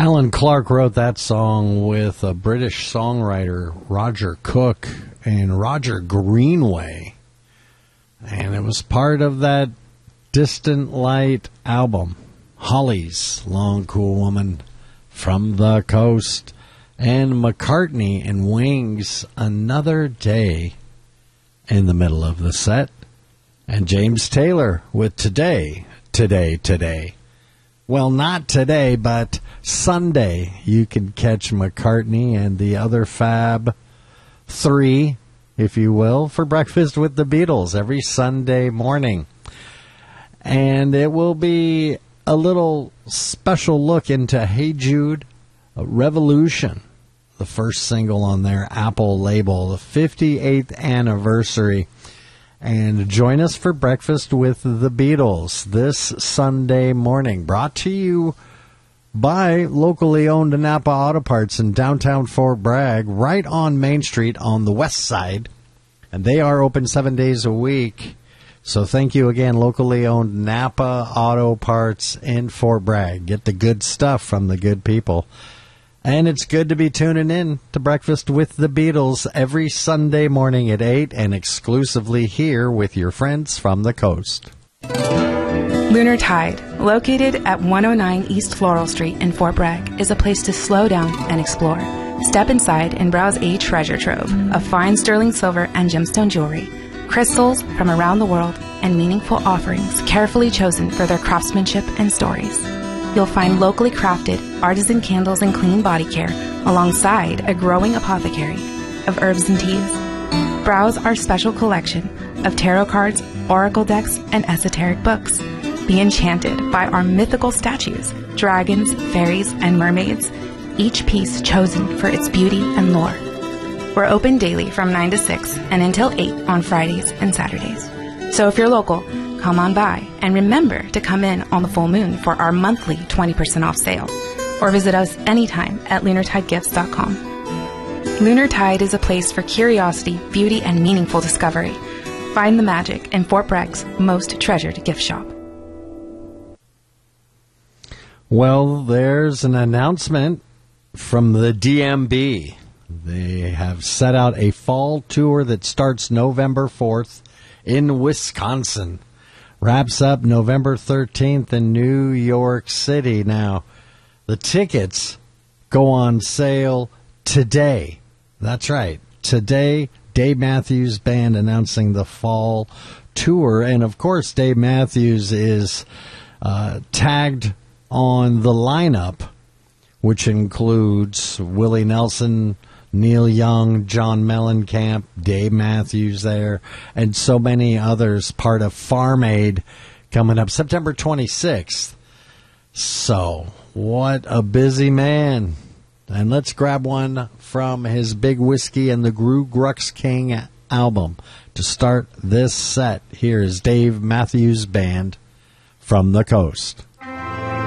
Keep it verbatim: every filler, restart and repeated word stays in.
Alan Clark wrote that song with a British songwriter, Roger Cook, and Roger Greenway. And it was part of that Distant Light album, Holly's Long Cool Woman from the Coast, and McCartney and Wings, Another Day in the middle of the set, and James Taylor with Today, Today, Today. Well, not today, but Sunday, you can catch McCartney and the other Fab Three, if you will, for breakfast with the Beatles every Sunday morning. And it will be a little special look into Hey Jude, Revolution, the first single on their Apple label, the fifty-eighth anniversary. And join us for breakfast with the Beatles this Sunday morning, brought to you by locally owned Napa Auto Parts in downtown Fort Bragg, right on Main Street on the west side. And they are open seven days a week. So thank you again, locally owned Napa Auto Parts in Fort Bragg. Get the good stuff from the good people. And it's good to be tuning in to Breakfast with the Beatles every Sunday morning at eight, and exclusively here with your friends from the coast. Lunar Tide, located at one oh nine East Floral Street in Fort Bragg, is a place to slow down and explore. Step inside and browse a treasure trove of fine sterling silver and gemstone jewelry, crystals from around the world, and meaningful offerings carefully chosen for their craftsmanship and stories. You'll find locally crafted artisan candles and clean body care alongside a growing apothecary of herbs and teas. Browse our special collection of tarot cards, oracle decks, and esoteric books. Be enchanted by our mythical statues, dragons, fairies, and mermaids, each piece chosen for its beauty and lore. We're open daily from nine to six and until eight on Fridays and Saturdays. So if you're local, come on by, and remember to come in on the full moon for our monthly twenty percent off sale, or visit us anytime at lunar tide gifts dot com. Lunar Tide is a place for curiosity, beauty, and meaningful discovery. Find the magic in Fort Bragg's most treasured gift shop. Well, there's an announcement from the D M B. They have set out a fall tour that starts November fourth in Wisconsin. Wraps up November thirteenth in New York City. Now, the tickets go on sale today. That's right. Today, Dave Matthews Band announcing the fall tour. And, of course, Dave Matthews is uh, tagged on the lineup, which includes Willie Nelson, Neil Young, John Mellencamp, Dave Matthews there, and so many others, part of Farm Aid, coming up September twenty-sixth. So, what a busy man. And let's grab one from his Big Whiskey and the Gru Grux King album to start this set. Here is Dave Matthews Band from the Coast.